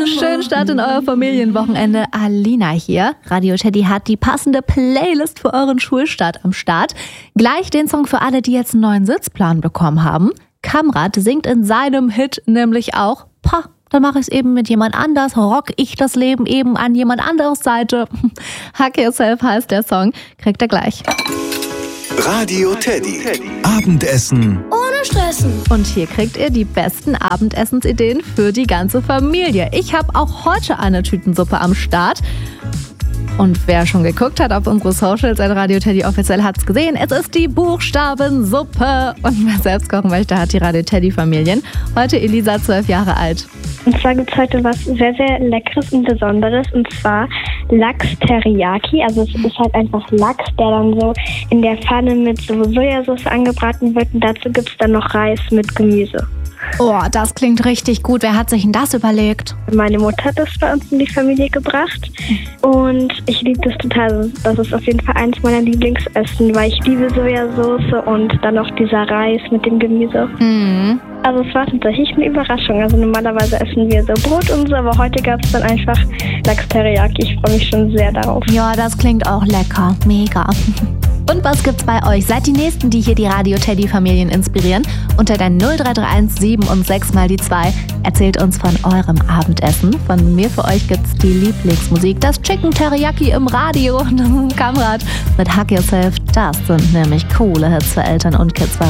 Schönen Start in euer Familienwochenende. Alina hier. Radio Teddy hat die passende Playlist für euren Schulstart am Start. Gleich den Song für alle, die jetzt einen neuen Sitzplan bekommen haben. Kamrat singt in seinem Hit nämlich auch, dann mache ich es eben mit jemand anders, rock ich das Leben eben an jemand anderes Seite. Hack Yourself heißt der Song, kriegt ihr gleich. Radio Teddy. Abendessen ohne Stressen. Und hier kriegt ihr die besten Abendessensideen für die ganze Familie. Ich habe auch heute eine Tütensuppe am Start. Und wer schon geguckt hat auf unsere Socials, Radio Teddy offiziell, hat es gesehen. Es ist die Buchstabensuppe. Und wer selbst kochen möchte, hat die Radio Teddy Familien. Heute Elisa, 12 Jahre alt. Und zwar gibt es heute was sehr, sehr Leckeres und Besonderes. Und zwar Lachs Teriyaki. Also es ist halt einfach Lachs, der dann so in der Pfanne mit so Sojasauce angebraten wird. Und dazu gibt es dann noch Reis mit Gemüse. Oh, das klingt richtig gut. Wer hat sich denn das überlegt? Meine Mutter hat das bei uns in die Familie gebracht. Und ich liebe das total. Das ist auf jeden Fall eins meiner Lieblingsessen, weil ich liebe Sojasauce und dann noch dieser Reis mit dem Gemüse. Also es war tatsächlich eine Überraschung. Also normalerweise essen wir so Brot und so, aber heute gab es dann einfach Lachs Teriyaki. Ich freue mich schon sehr darauf. Ja, das klingt auch lecker. Mega. Und was gibt's bei euch? Seid die Nächsten, die hier die Radio Teddy Familien inspirieren? Unter der 0331 7 und 6 mal die 2 erzählt uns von eurem Abendessen. Von mir für euch gibt's die Lieblingsmusik, das Chicken Teriyaki im Radio. Das ist ein Kamrat mit Hack Yourself. Das sind nämlich coole Hits für Eltern und Kids bei